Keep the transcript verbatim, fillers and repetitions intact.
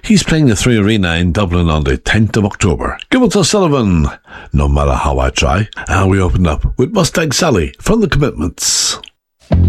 He's playing the Three Arena in Dublin on the tenth of October. Gilbert O'Sullivan, No Matter How I Try. And we opened up with Mustang Sally from The Commitments.